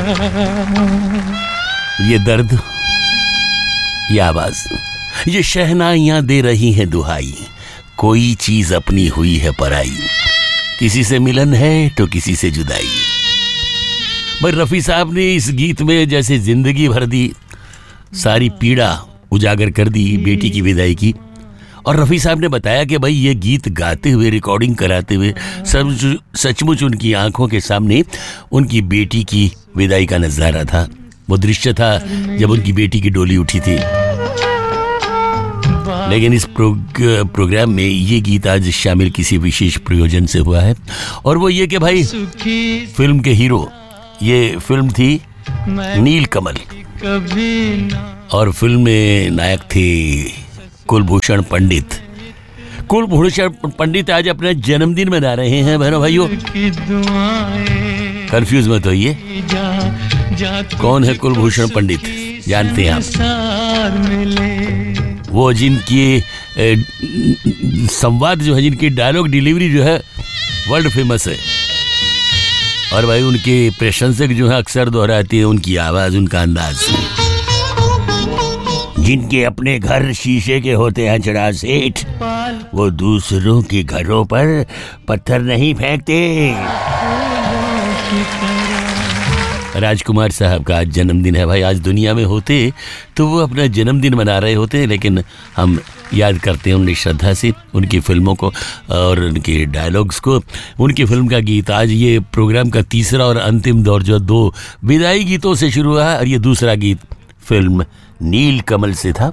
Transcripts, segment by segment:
ये दर्द, ये आवाज, ये शहनाइयां दे रही हैं दुहाई, कोई चीज अपनी हुई है पराई, किसी से मिलन है तो किसी से जुदाई। भाई रफी साहब ने इस गीत में जैसे जिंदगी भर दी, सारी पीड़ा उजागर कर दी बेटी की विदाई की। और रफी साहब ने बताया कि भाई ये गीत गाते हुए, रिकॉर्डिंग कराते हुए सचमुच उनकी आंखों के सामने उनकी बेटी की विदाई का नजारा था। वो दृश्य था जब उनकी बेटी की डोली उठी थी। लेकिन इस प्रोग्राम में ये गीत आज शामिल किसी विशेष प्रयोजन से हुआ है, और वो ये कि भाई फिल्म के हीरो, ये फिल्म थी नीलकमल, और फिल्म में नायक थे कुलभूषण पंडित। कुलभूषण पंडित आज अपना जन्मदिन मना रहे हैं बहनों भाइयों। कंफ्यूज मत होइए, कौन है कुलभूषण पंडित, जानते हैं आप? वो जिनकी संवाद जो है, जिनकी डायलॉग डिलीवरी जो है वर्ल्ड फेमस है, और भाई उनके प्रशंसक जो है अक्सर दोहराती है उनकी आवाज, उनका अंदाज। जिनके अपने घर शीशे के होते हैं चढ़ा सेठ, वो दूसरों के घरों पर पत्थर नहीं फेंकते। राजकुमार साहब का आज जन्मदिन है भाई। आज दुनिया में होते तो वो अपना जन्मदिन मना रहे होते, लेकिन हम याद करते हैं उन्हें श्रद्धा से, उनकी फिल्मों को और उनके डायलॉग्स को। उनकी फिल्म का गीत आज ये प्रोग्राम का तीसरा और अंतिम दौर जो 2 विदाई गीतों से शुरू हुआ, और ये दूसरा गीत फिल्म नीलकमल से था।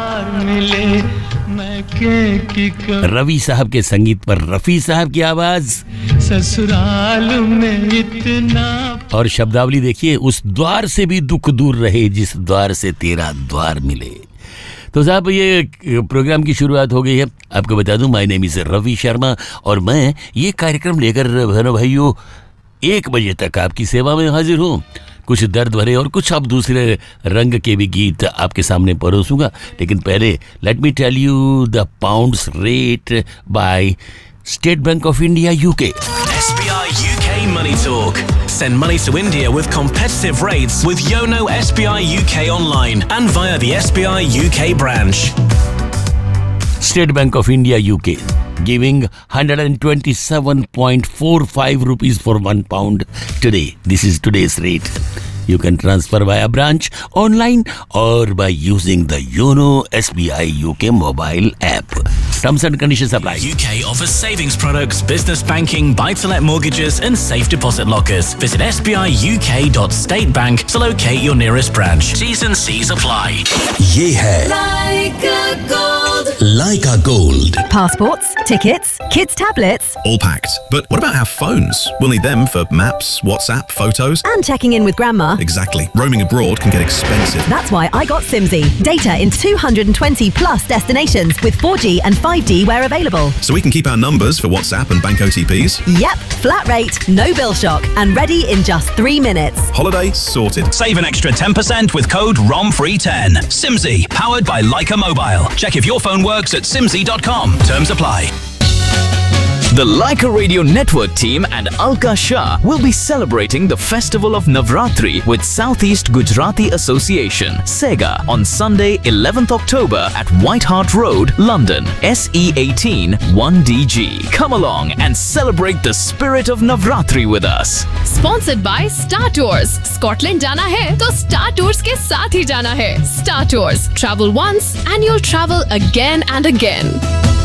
रवि साहब के संगीत पर रफी साहब की आवाज, ससुराल में इतना, और शब्दावली देखिए, उस द्वार से भी दुख दूर रहे जिस द्वार से तेरा द्वार मिले। तो साहब ये प्रोग्राम की शुरुआत हो गई है। आपको बता दूं, my name is Ravi Sharma, और मैं ये कार्यक्रम लेकर बहनों भाइयों 1 बजे तक आपकी सेवा में हाजिर हूँ। कुछ दर्द भरे और कुछ अब दूसरे रंग के भी गीत आपके सामने परोसूंगा, लेकिन पहले let me tell you the pounds rate by state bank of India UK. SBI UK Money Talk. Send money to India with competitive rates with Yono SBI UK online and via the SBI UK branch. State Bank of India UK giving 127.45 rupees for £1 today. This is today's rate. You can transfer via branch, online, or by using the Yono SBI UK mobile app. Terms and conditions apply. UK offers savings products, business banking, buy-to-let mortgages, and safe deposit lockers. Visit sbiuk.statebank to locate your nearest branch. T's and C's apply. ये है Leica Gold. Passports, tickets, kids' tablets. All packed. But what about our phones? We'll need them for maps, WhatsApp, photos. And checking in with grandma. Exactly. Roaming abroad can get expensive. That's why I got Simsy. Data in 220 plus destinations with 4G and 5G where available. So we can keep our numbers for WhatsApp and bank OTPs. Yep. Flat rate, no bill shock, and ready in just 3 minutes. Holiday sorted. Save an extra 10% with code ROMFREE10. Simsy, powered by Leica Mobile. Check if your phone works at simsy.com. Terms apply. The Leica Radio Network team and Alka Shah will be celebrating the festival of Navratri with Southeast Gujarati Association, SEGA, on Sunday 11th October at White Hart Road, London, SE18 1DG. Come along and celebrate the spirit of Navratri with us. Sponsored by Star Tours. Scotland जाना है तो Star Tours के साथ ही जाना है. Star Tours. Travel once and you'll travel again and again.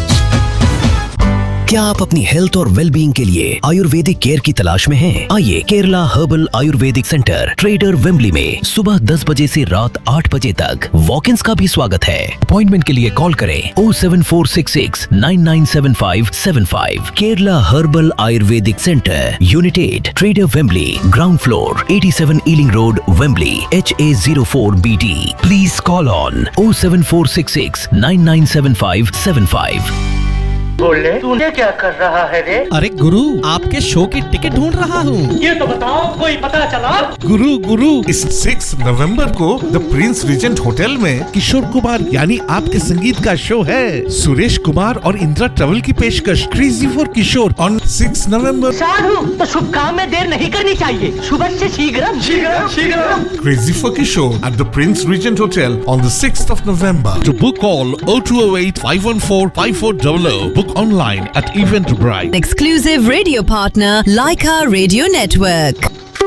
क्या आप अपनी हेल्थ और वेलबींग के लिए आयुर्वेदिक केयर की तलाश में हैं? आइए Kerala herbal Ayurvedic centre trader Wembley में सुबह 10 बजे से रात 8 बजे तक वॉक-इन्स का भी स्वागत है। अपॉइंटमेंट के लिए कॉल करें 07466 997575। Kerala herbal Ayurvedic centre, unit 8, trader Wembley, ground floor, 87 ailing road, Wembley, HA04BD। Please call on 07466 997575। बोले तूने क्या कर रहा है रे? अरे गुरु, आपके शो की टिकट ढूंढ रहा हूँ। ये तो बताओ, कोई पता चला? गुरु, इस 6 नवंबर को द प्रिंस रीजेंट होटल में किशोर कुमार यानी आपके संगीत का शो है। सुरेश कुमार और इंदिरा ट्रेवल की पेशकश क्रेजी फॉर किशोर ऑन 6 नवंबर। साधु, तो शुभ काम में देर नहीं करनी चाहिए, सुबह से शीघ्रम। Crazy for Kishore at the Prince Regent Hotel on the 6th of November. To book, call 0208 514 5400. Book online at Eventbrite. Exclusive radio partner, Leica Radio Network.